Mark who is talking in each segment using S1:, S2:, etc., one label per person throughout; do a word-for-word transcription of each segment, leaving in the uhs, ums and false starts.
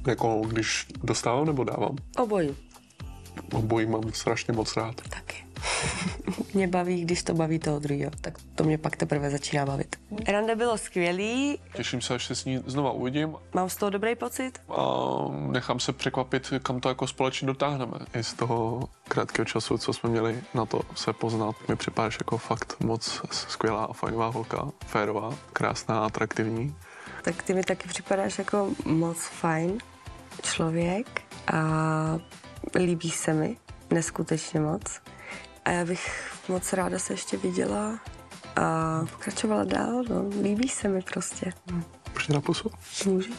S1: Jako když dostávám nebo dávám?
S2: Obojí.
S1: Obojí mám strašně moc rád.
S2: Taky. Mě baví, když to baví toho druhého, tak to mě pak teprve začíná bavit. Rande bylo skvělý.
S1: Těším se, až se s ní znova uvidím.
S2: Mám z toho dobrý pocit.
S1: A nechám se překvapit, kam to jako společně dotáhneme. I z toho krátkého času, co jsme měli na to se poznat, mi připadáš jako fakt moc skvělá a fajnová holka. Férová, krásná, atraktivní.
S2: Tak ty mi taky připadáš jako moc fajn člověk a líbí se mi neskutečně moc. A já bych moc ráda se ještě viděla a pokračovala dál, no. Líbí se mi prostě.
S1: Můžeš na pusu?
S2: Můžeš.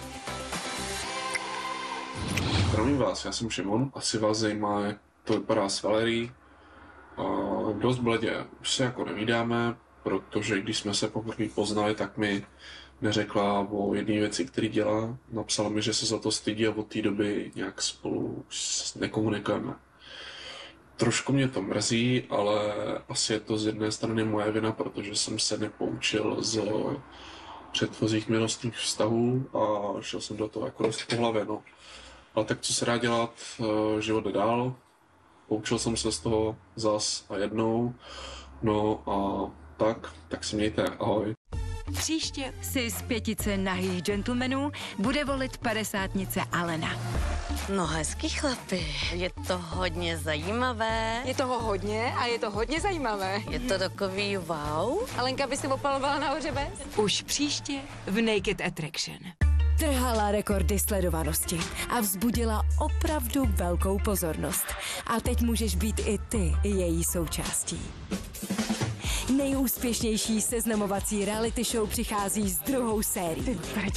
S1: Zdravím vás, já jsem Šimon. Asi vás zajímá, jak to vypadá s Valerií. Uh, dost bledě už se jako nevídáme, protože když jsme se poprvé poznali, tak mi neřekla o jedné věci, který dělá. Napsala mi, že se za to stydí a od té doby nějak spolu nekomunikujeme. Trošku mě to mrzí, ale asi je to z jedné strany moje vina, protože jsem se nepoučil z předchozích milostných vztahů a šel jsem do toho jako dost po hlavě, no. Ale tak co se dá dělat, život jde dál. Poučil jsem se z toho zas a jednou. No a tak, tak si mějte, ahoj.
S3: Příště si z pětice nahých gentlemanů bude volit padesátnice Alena.
S4: No hezký chlapi, je to hodně zajímavé.
S5: Je toho hodně a je to hodně zajímavé.
S4: Je to takový wow.
S5: Alenka by si opalovala na hřebec?
S3: Už příště v Naked Attraction.
S6: Trhala rekordy sledovanosti a vzbudila opravdu velkou pozornost. A teď můžeš být i ty její součástí. Nejúspěšnější seznamovací reality show přichází s druhou sérií.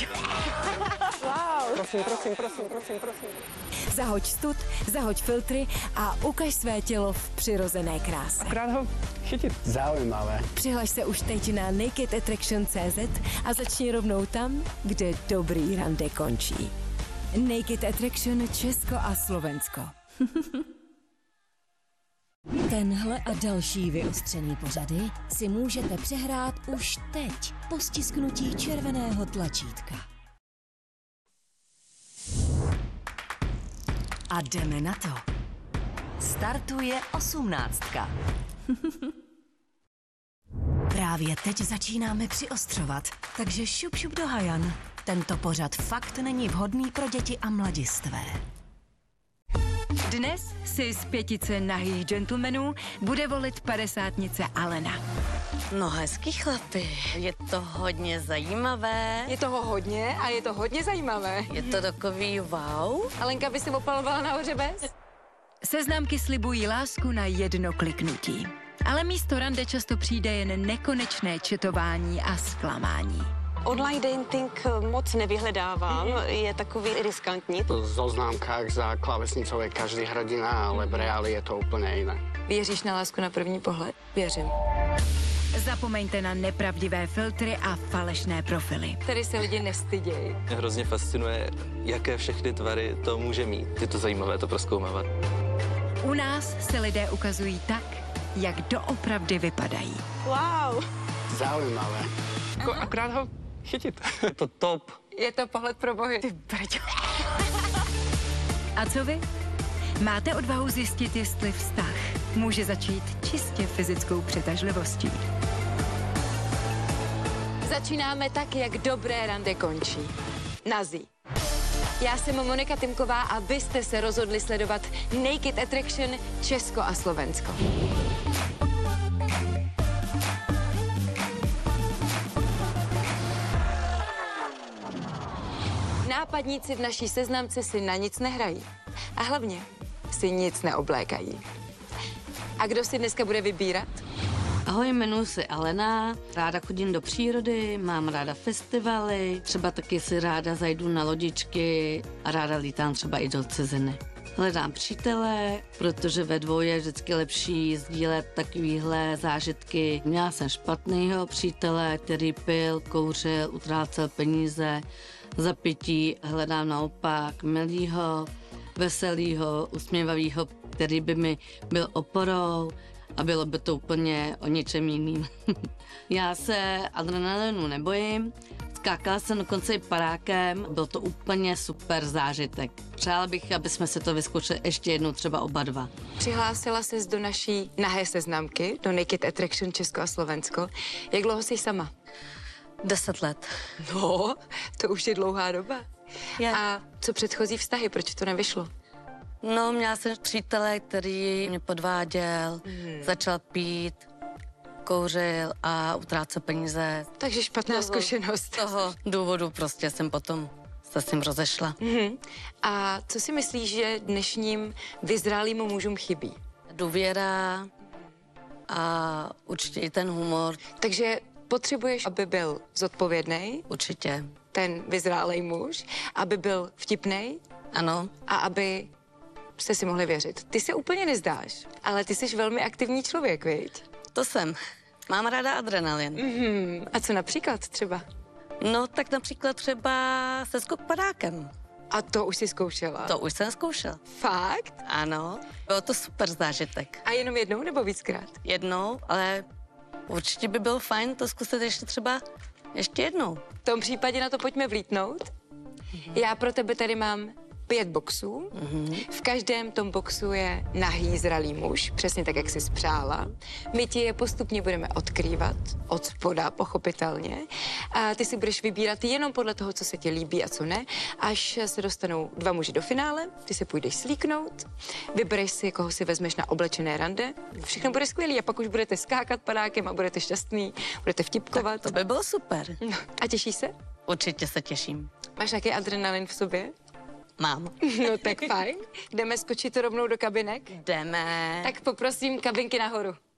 S5: Wow. Prosím, prosím, prosím, prosím, prosím.
S6: Zahoď stud, zahoď filtry a ukaž své tělo v přirozené kráse.
S7: Akorát ho chytit. Zaujímavé.
S6: Přihlaš se už teď na naked attraction tečka cé zet a začni rovnou tam, kde dobrý rande končí. Naked Attraction Česko a Slovensko.
S8: Tenhle a další vyostřený pořady si můžete přehrát už teď po stisknutí červeného tlačítka.
S3: A jdeme na to. Startuje osmnáctka. Právě teď začínáme přiostřovat, takže šup šup do hajan. Tento pořad fakt není vhodný pro děti a mladistvé. Dnes si z pětice nahých gentlemanů bude volit padesátnice Alena.
S4: No hezký chlapi, je to hodně zajímavé.
S5: Je toho hodně a je to hodně zajímavé.
S4: Je to takový wow.
S5: Alenka by si opalovala na hřebec?
S3: Seznamky slibují lásku na jedno kliknutí. Ale místo rande často přijde jen nekonečné četování a zklamání.
S5: Online dating moc nevyhledávám, je takový riskantní.
S7: V zoznámkách za klávesnicou je každý hrdina, ale v reáli je to úplně jiné.
S5: Věříš na lásku na první pohled? Věřím.
S3: Zapomeňte na nepravdivé filtry a falešné profily.
S5: Tady se lidi nestydějí.
S9: Mě hrozně fascinuje, jaké všechny tvary to může mít. Je to zajímavé to prozkoumávat.
S3: U nás se lidé ukazují tak, jak doopravdy vypadají.
S5: Wow.
S7: Zaujímavé. Ako, akorát ho chytit. Je to top.
S5: Je to pohled pro bohy. Ty brďo.
S3: A co vy? Máte odvahu zjistit, jestli vztah může začít čistě fyzickou přitažlivostí?
S5: Začínáme tak, jak dobré rande končí. Nazí. Já jsem Monika Tymková a vy jste se rozhodli sledovat Naked Attraction Česko a Slovensko. Nápadníci v naší seznamce si na nic nehrají. A hlavně si nic neoblékají. A kdo si dneska bude vybírat?
S4: Ahoj, jmenuji se Alena, ráda chodím do přírody, mám ráda festivaly, třeba taky si ráda zajdu na lodičky a ráda lítám třeba i do ciziny. Hledám přítele, protože ve dvou je vždycky lepší sdílet takovýhle zážitky. Měla jsem špatného přítele, který pil, kouřil, utrácel peníze. Za pití hledám naopak milýho, veselýho, usměvavýho, který by mi byl oporou a bylo by to úplně o něčem jiným. Já se adrenalinu nebojím, Skákala jsem dokonce i padákem, byl to úplně super zážitek. Přála bych, aby jsme se to vyzkoušeli ještě jednou, třeba oba dva.
S5: Přihlásila ses do naší nahé seznamky, do Naked Attraction Česko a Slovensko. Jak dlouho jsi sama?
S4: Deset let.
S5: No, to už je dlouhá doba.
S4: Je.
S5: A co předchozí vztahy, proč to nevyšlo?
S4: No, měla jsem přítele, který mě podváděl, hmm. začal pít, kouřil a utrácel peníze.
S5: Takže špatná
S4: toho,
S5: zkušenost.
S4: Z toho důvodu prostě jsem potom se s ním rozešla.
S5: Hmm. A co si myslíš, že dnešním vyzrálým mužům chybí?
S4: Důvěra a určitě i ten humor.
S5: Takže potřebuješ, aby byl zodpovědný,
S4: Určitě.
S5: ten vyzrálej muž, aby byl vtipnej
S4: Ano.
S5: a aby jste si mohli věřit. Ty se úplně nezdáš, ale ty jsi velmi aktivní člověk, viď?
S4: To jsem. Mám ráda adrenalin.
S5: Mm-hmm. A co například třeba?
S4: No, tak například třeba se skok padákem.
S5: A to už jsi zkoušela?
S4: To už jsem zkoušela.
S5: Fakt?
S4: Ano. Bylo to super zážitek.
S5: A jenom jednou nebo víckrát?
S4: Jednou, ale určitě by bylo fajn to zkusit ještě třeba ještě jednou.
S5: V tom případě na to pojďme vlítnout. Mm-hmm. Já pro tebe tady mám pět boxů. Mm-hmm. V každém tom boxu je nahý zralý muž, přesně tak, jak jsi spřála. My ti je postupně budeme odkrývat, od spoda, pochopitelně. A ty si budeš vybírat jenom podle toho, co se ti líbí a co ne. Až se dostanou dva muži do finále, ty se půjdeš slíknout, vybereš si, koho si vezmeš na oblečené rande. Všechno bude skvělý a pak už budete skákat padákem a budete šťastný, budete vtipkovat.
S4: Tak to by bylo super.
S5: No, a těšíš se?
S4: Určitě se těším.
S5: Máš nějaký adrenalin v sobě?
S4: Mám.
S5: No tak fajn. Jdeme skočit rovnou do kabinek?
S4: Jdeme.
S5: Tak poprosím kabinky nahoru.